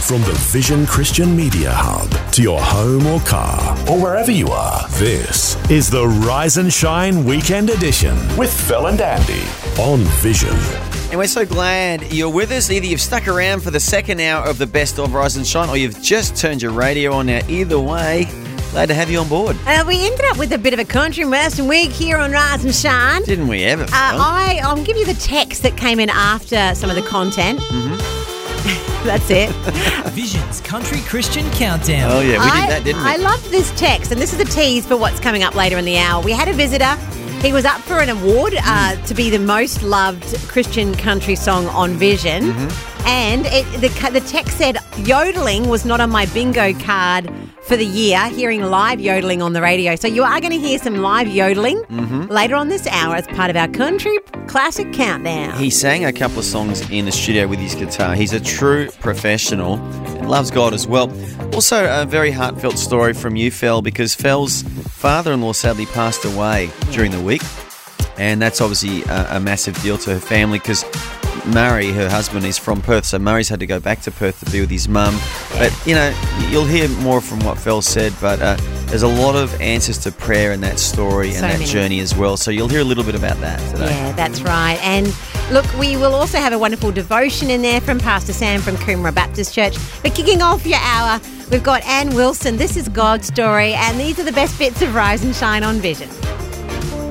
From the Vision Christian Media Hub to your home or car or wherever you are, this is the Rise and Shine Weekend Edition with Phil and Andy on Vision. And we're so glad you're with us. Either you've stuck around for the second hour of the Best of Rise and Shine or you've just turned your radio on. Now, either way, glad to have you on board. We ended up with a bit of a country and western week here on Rise and Shine. Didn't we ever? I'll give you the text that came in after some of the content. That's it. Vision's Country Christian Countdown. Oh, yeah, we did that, didn't we? I loved this text, and this is a tease for what's coming up later in the hour. We had a visitor. He was up for an award to be the most loved Christian country song on Vision. And the text said, yodeling was not on my bingo card for the year, hearing live yodeling on the radio. So you are going to hear some live yodeling later on this hour as part of our Country Classic Countdown. He sang a couple of songs in the studio with his guitar. He's a true professional and loves God as well. Also, a very heartfelt story from you, Fel, because Fel's father-in-law sadly passed away during the week. And that's obviously a massive deal to her family because Murray, her husband, is from Perth, so Murray's had to go back to Perth to be with his mum. But, you know, you'll hear more from what Fel said, but there's a lot of answers to prayer in that story and that journey as well. So you'll hear a little bit about that today. Yeah, that's right. And look, we will also have a wonderful devotion in there from Pastor Sam from Coomera Baptist Church. But kicking off your hour, we've got Ann Wilson. This is God's Story, and these are the best bits of Rise and Shine on Vision.